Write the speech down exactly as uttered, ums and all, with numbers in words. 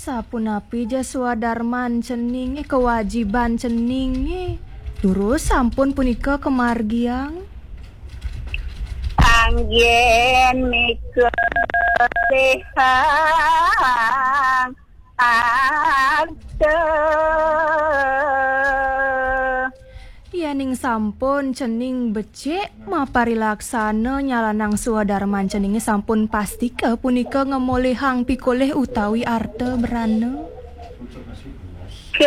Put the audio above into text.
Sapunapi ja swadarman ceninge kewajiban ceninge. Terus sampun punika kemargiang. Anggen mikelehang arte. Yaning sampun cening becik maparilaksana nyalanang swadarman ceninge sampun pasti ke punika ngemolehang pikoleh utawi arte berana.